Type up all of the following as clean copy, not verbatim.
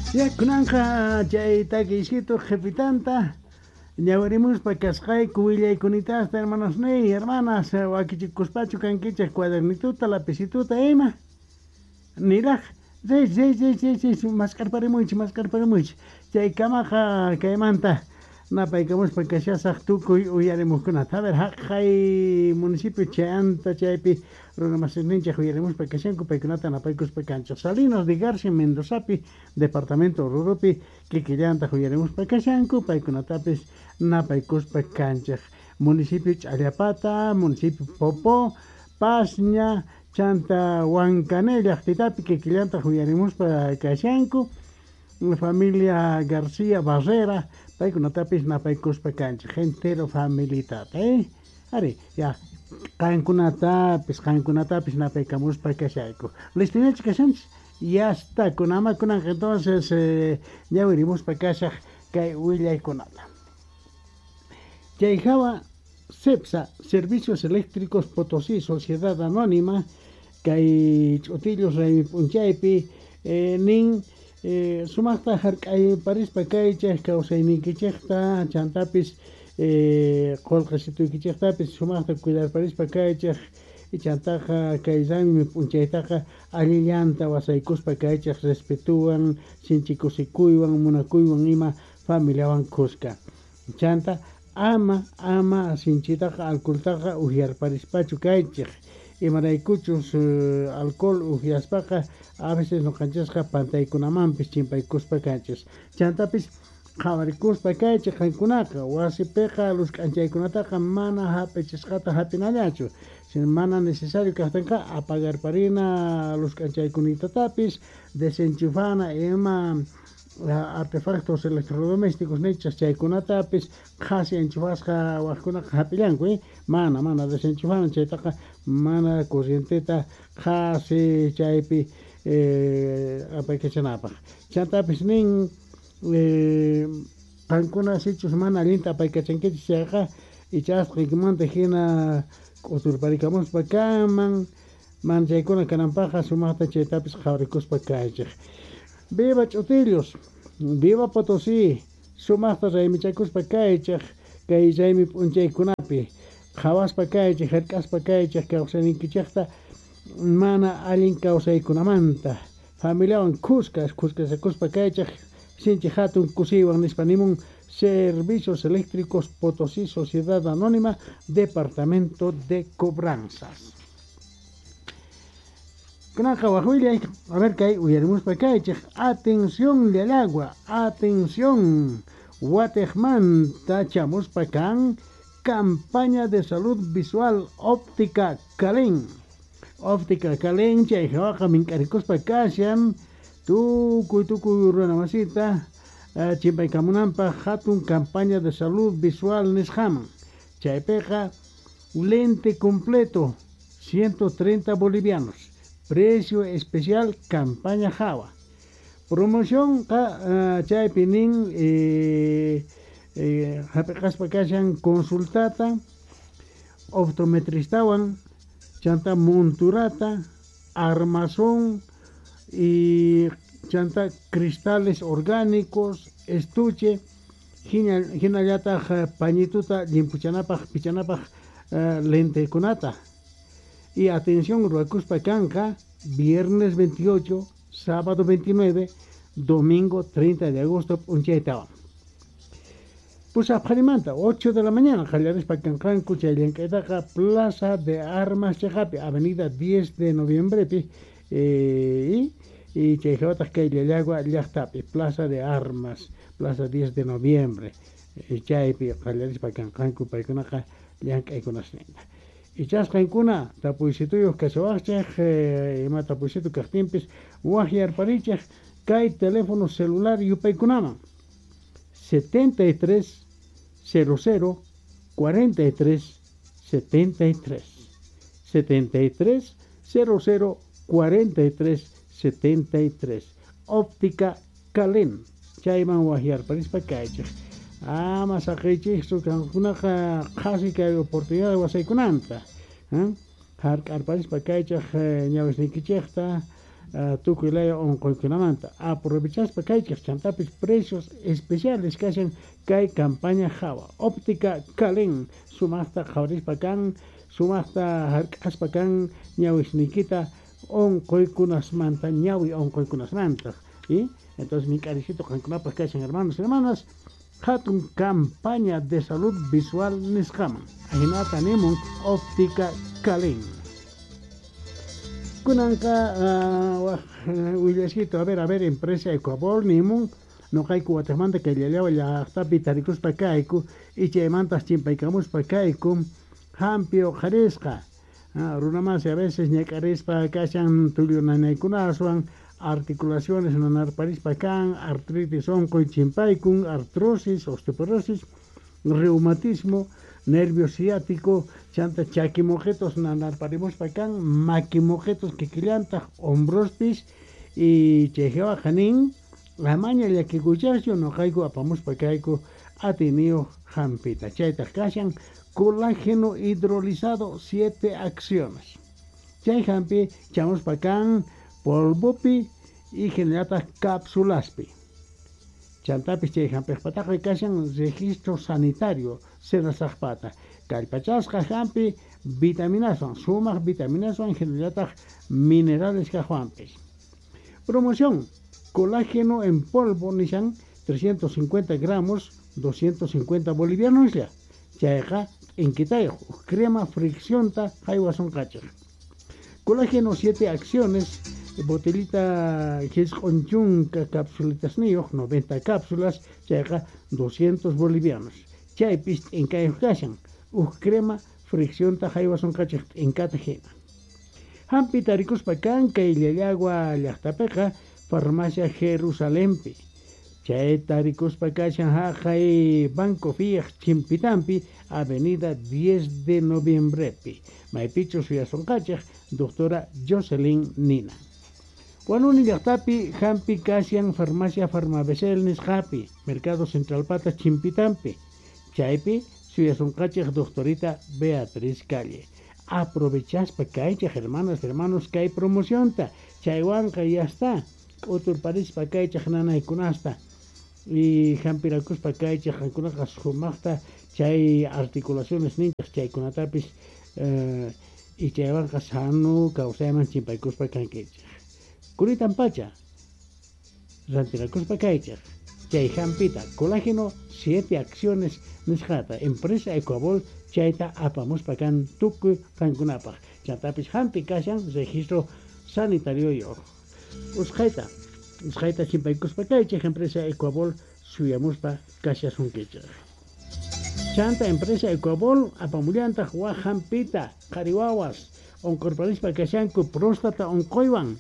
Ya kunanja chay taquisito jefitanta. Ñawarimos pa cascay cuillay hermanos ney, hermanas, wakichikuspachu kankicha cuadernituta, lapicituta, ema. Nilaj, sí, mascarparimuchi. Chay kamaja kaymanta. Napaykamus pa kashasaq tukuy uyarimukunata. A ver, haqay municipio chayanta chaypi runamasinninchaq uyarimuspa kashanku paykunata napaykuspa kanchaq. Salinas de García Mendozapi, departamento Rurupi, kikillanta uyarimuspa kashanku paykunatapis napaykuspa kanchaq. Municipio Ch'allapata, municipio Popó, Pasña, Chanta Huancanella, llaqtitapi kikillanta uyarimuspa kashanku. Familia García Barrera, paykunatapis napaykuspa kanchaq, entero familitata, Ari, ya, qankunatapis napaykamuspa kashayku. Listinachik kashanchis, ya está, kunamakunan entonces ñawirimuspa kashaq kay willaykunata. Chayjawa CEPSA, Servicios Eléctricos Potosí, Sociedad Anónima, kay ch'utillos raymi p'unchaypi, nin sumaqta hark'ay parispa kaychaq kawsayninkichaqta chantapis qolqasituykichaqtapis sumaqta cuidar parispa kaychaq y chantaqa kaysami p'unchaytaqa allillanta wasaykuspa kaychaq respetuwan sinchikusikuywan munakuywan ima familiawan kuska chanta ama sinchitaqa alcoholtaqa uhyarparispachu kaychaq imaraykuchus alcohol uhyaspaqa a veces no canchasqa pantaykunamanpis chimpaykuspa kanchas chantapis qhawarikuspa kaychaq qaykunaqa wasipiqa lus k'anchaykunataqa mana hap'ichasqata hap'inallachu sin mana necesario kaqtanqa apagarparina lus k'anchaykunitapis desenchufana ima artefactos electrodomésticos nechas chaykunatapis qhasi enchufasqa waqkunaqa hap'illanku mana desenchufana chaytaqa mana corrienteta qhasi chaypi apaykachanapaq chantapis nin qankuna sichus mana allinta apaykachankichis chayqa ichasqaykimanta hina k'uturparikamuspa kanman mana chaykuna kananpaqqa sumaqta chaytapis qhawarikuspa kaychaq. Viva Ch'utillos, viva Potosí, sumaqta raymichakuspa kaychaq kay raymi p'unchaykunapi qhawaspa kaychaq hirk'aspa kaychaq kawsayninkichaqta mana allin kawsaykunamanta familiawan kuskasakuspa kaychaq sinchi hatun kusiywan nispa nimun Servicios Eléctricos Potosí, Sociedad Anónima, Departamento de Cobranzas. Kunaqa waqwillay, a ver kay uyarimuspa kaychaq, atención del agua, atención, Guatejmanta chamuspa kan campaña de salud visual óptica Calen. Óptica Calen chayjawaqa mink'arikuspa kashan tukuy runamasita chimpaykamunanpaq hatun campaña de salud visual nisqaman. Chaypiqa lente completo 130 bolivianos. Precio especial campaña Java. Promoción chaypi nin hapiqaspa kashan consultata optometristawan chanta monturata armazón y chanta cristales orgánicos estuche hinallataq pañituta limpuchanapaq pichanapaq lente kunata y atención ruakuspa kanqa viernes 28 sábado 29 domingo 30 de agosto p'unchaytawan pues apharimanta 8 de la mañana qallarispa kanqanku chay llank'aytaqa Plaza de Armas chayqapi avenida 10 de noviembre y chayjawataq kay llallagua llaqtapi Plaza de Armas Plaza 10 de noviembre chaypi qallarispa kanqanku paykunaqa llank'aykunasninta ichasqaykuna tapuysituyuq kachawaqchaq ima tapuysitu kaqtinpis wahyarparichaq kay teléfono celular yupaykunaman 73 00 43 73 73 00 43 73 óptica Calen chayman wahyarparispa kaychaq ama saqaychikchu kankunaqa qhasi kay oportunidad wasaykunanta hark'arparispa kaychaq ñawisnikichaqta tukuylaya onquykunamanta aprovechaspa kaychik chantapis precios especiales kashan kay campaña jawa óptica Kalen sumaqta qhawrispa kan sumaqta hark'aspa kan ñawishniykita onquykunasmanta ñawi onquykunasmanta y entonces mi caricito qankunapas kashan hermanos y hermanas hatun campaña de salud visual nisqaman hinata nimun óptica Kalen kunanka willashito a ver empresa Ecuador nimun no kayku Guatemala que llalawa llaqtapi tarikuspa kayku y chaymantas chimpaykamuspa kayku hampio qarisqa runamasi a veces ñak'arispa kashan tullunanaykunaswan articulaciones nanarparispa kan artritis onqoy chimpaykun artrosis osteoporosis reumatismo nervio ciático chanta chaquimojetos nanarparimuspa kan maquimojetos kikillantaq hombrospis y chayjewa qanin amaña llakikuchaschu noqayku apamuspa kayku ateneo hampita chaytaq kashan colágeno hidrolizado 7 acciones chay hampi chamuspa kan polvopi y generataq cápsulaspi chantapis chay hampiqpataqa kashan registro sanitario senasaqpata kallpachasqa hampi vitaminaswan sumaq vitaminaswan generataq minerales kaqwanpis promoción colágeno en polvo nishan 350 gramos 250 bolivianos ya chayqa inquitayo crema friccionta haywason kachaq colágeno 7 acciones botellita qonchunka cápsulitas niyoq 90 cápsulas chayqa 200 bolivianos chaypis inkayo kashan crema friccionta haywason kachaq inkata hina hampi tarikuspa kan kay llagua llaqtapiqa farmacia Jerusalempi chay tarikuspa kashan haqay Banco Fiaj Chimpitampi avenida 10 de noviembrepi maypichu suyason kachaq doctora Jocelyn Nina wanuni llaqtapi hampi kashan farmacia Farmabesel nisqapi mercado central pata Chimpitampi chaypi suyason kachaq doctorita Beatriz Calle aprovechaspa kaychaq hermanos kay promocionta chaywanqa ya está uturparispa kaychaq nanaykunasta y hampirakuspa kaychaq qankunaqa sumaqta chay articulaciones ninchaq chaykunatapis y chaywanqa sanu kawsayman chimpaykuspa kankichaq kuritan pacha rantirakuspa kaychaq chay hampita colágeno 7 acciones nisqata empresa Ecuador chayta apamuspa kan tukuy kankunapaq chantapis hampi kashan registro sanitario yoq usqayta chimpaykuspa kaychaq empresa Ecuador suyamuspa kashasunkichaq chanta empresa Ecuador apamullantaq waq hampita qariwawas onqurparispa kashanku próstata onquywan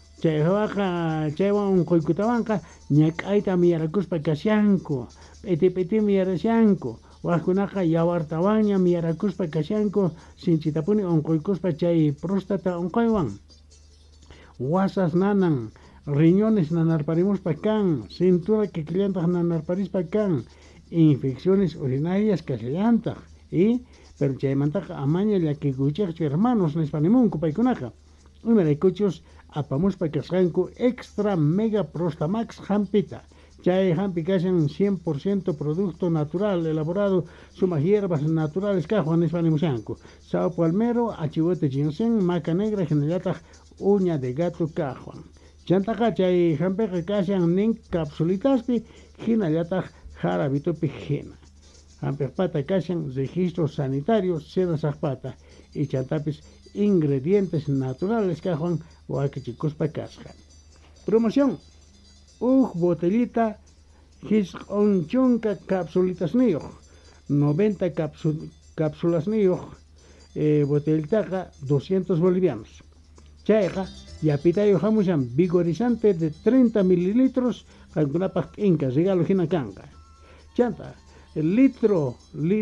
chaywan onquykutawanqa ñak'ayta miyarakuspa kashanku p'iti miyarashanku waqkunaqa yawartawanña miyarakuspa kashanku sinchitapuni onquykuspa chay próstata onquywan wasas nanan riñones nanarparimuspa kan cintura kikillantaq nanarparispa kan infecciones urinarias kashallantaq pero chaymantaqa amaña llakikuychaqchu hermanos nispanimunku paykunaqa imaraykuchus apamuspa kasqanku extra mega prostamax hampita chay hampi kashan 100% producto natural elaborado sumas hierbas naturales kaqwan nispanimushanku sao palmero achihuete ginseng maca negra generataq uña de gato kaqwan chantaqa chay hampiqa kashan nin capsulitaspi hinallataq jarabitupi hina hampiqpata kashan registro sanitario senasaqpata y chantapis ingredientes naturales kaqwan wakichikuspa kasqa promoción botellita qonchunka capsulitas niyoq 90 cápsulas niyoq botellitaqa 200 bolivianos chayqa yapitayo hamushan vigorizante de 30 mililitros qankunapaq inka regalo hina kanqa chanta litro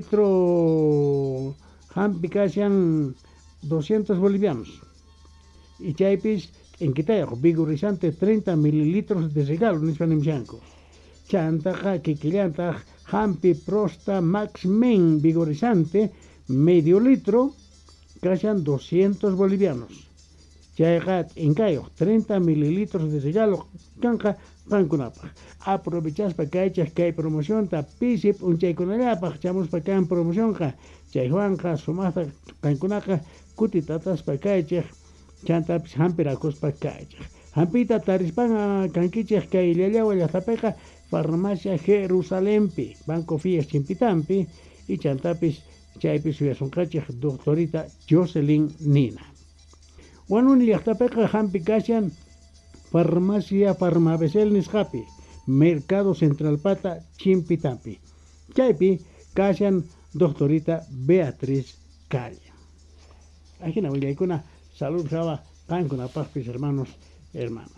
hampi kashan 200 bolivianos y chaypis inquitayo vigorizante 30 mililitros de regalo nispanimshanku chantaqa kikillantaq hampi prosta max men vigorizante medio litro kashan 200 bolivianos chayqa inkayo 30 mililitros de regalo kanqa qankunapaq aprovechaspa kay promocionta pisip unchaykunallapaq chamuspa kan promocionqa chay Juanqa sumaqta qankunaqa kutitataspa kaychik chantapis hampirakuspa kaychik hampita tarispan kankichik kay Llallaway llaqtapiqa farmacia Jerusalempi Banco Fies Chimpitampi y chantapis chaypis suyasunqachik doctorita Jocelyn Nina wanuni llaqtapiqa hampi kashan farmacia Farmabesel nisqapi Mercado Central Pata Chimpitampi chaypi kashan doctorita Beatriz Calle ajina willaykuna salud java qankunapaqpis hermanas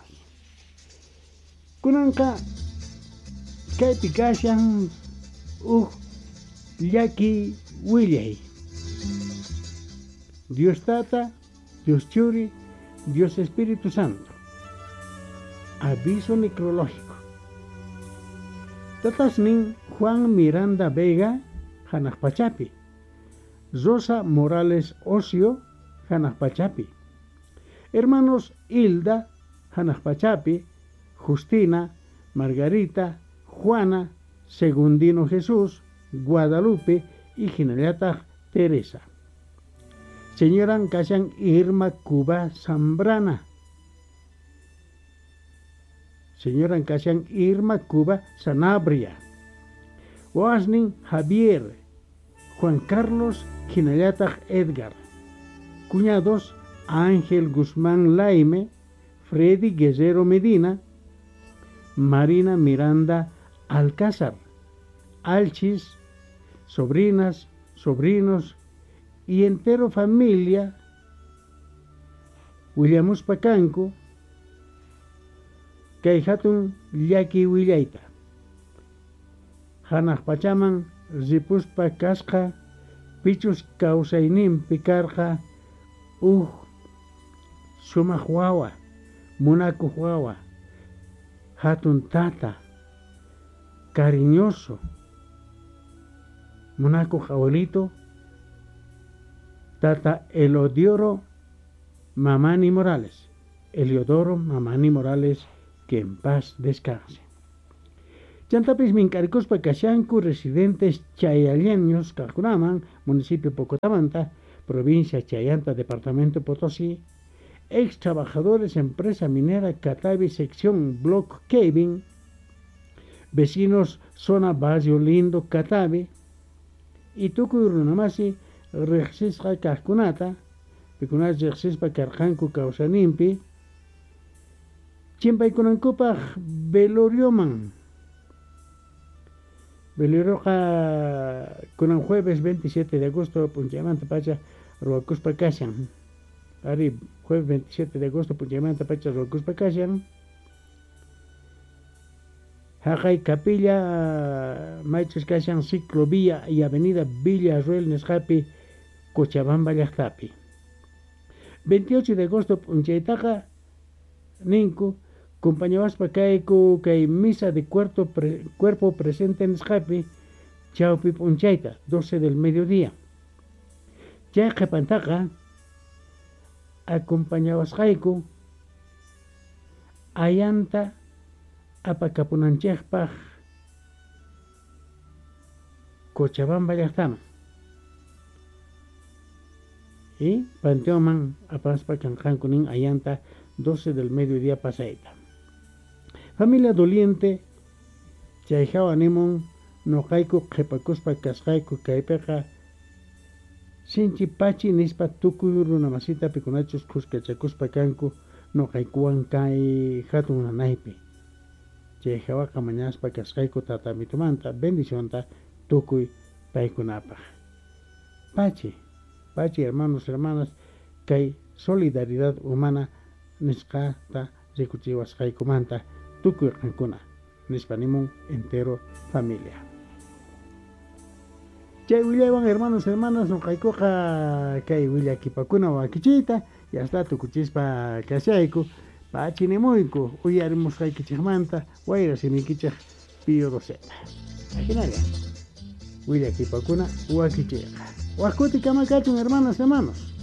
kunanqa kaypi kashan llaki willay Dios Tata Dios Churi Dios Espíritu Santo aviso necrológico tatasnin Juan Miranda Vega Hanakpachapi Rosa Morales Ocio Hanakpachapi hermanos Hilda Hanakpachapi Justina Margarita Juana Segundino Jesús Guadalupe y Ginelata Teresa señora kashan Irma Cuba Zambrana señora kashan Irma Cuba Sanabria Oasnin Javier Juan Carlos Ginelata Edgar cuñados Ángel Guzmán Laime Freddy Guerrero Medina Marina Miranda Alcázar Alchis sobrinas sobrinos y entero familia Williamus Pacanco kay hatun llaki willayta hanaqpachaman ripuspa kasqa pichus kawsayninpi karqa sumaq wawa munakuq wawa hatun tata cariñoso munakuq abuelito Tata Eliodoro Mamani Morales que en paz descanse chantapis minkarkuspa kashanku residentes chayalleños Calcunaman municipio Pocotamanta provincia Chayanta departamento Potosí ex trabajadores empresa minera Catavi sección Block Caving vecinos zona Barrio Lindo Catavi y tukuy runamasi reqsisqa kaqkunata pikunas reqsispa karqanku kawsaninpi chimpaykunankupaq velorioqa kunan jueves 27 de agosto punchaymanta pacha ruwakuspa kashan ari jueves 27 de agosto punchaymanta pacha ruwakuspa kashan Haqay Capilla Maichus kashan ciclovía y avenida Villarruel Nescapi Cochabamba llaqtapi 28 de agosto punchaytaqa ninku acompañawaspa kayku kay misa de cuerpo presente Nescapi chawpi punchayta 12 del mediodía chay qhipantaqa acompañawasqayku ayanta apakapunanchikpaq Cochabamba llaqtaman y Panteonman apaspa kanqankunin ayanta 12 del mediodía pasayta familia doliente chay hawanimun noqayku qhipakuspa kasqayku kaypiqa sinchi pachi nispa tukuy runamasita pikunachus qusqachakuspa kanku noqaykuwan kay hatun nanaypi chay hawaqa mañaspa kasqayku tatamitumanta bendicionta tukuy paykunapaq pachi hermanos hermanas kay solidaridad humana nisqata rikuchiwasqaykumanta tukuy qankuna nispanimun entero familia chay willaywan hermanos hermanas noqaykuqa kay willakipakuna wakichiyta yasta tukuchispa kashayku pachinimuyku uyarimusqaykichikmanta wayra simikichik Pío Roseta ajinaria willakipakuna wakichiyqa waqkuti kamakachun hermanos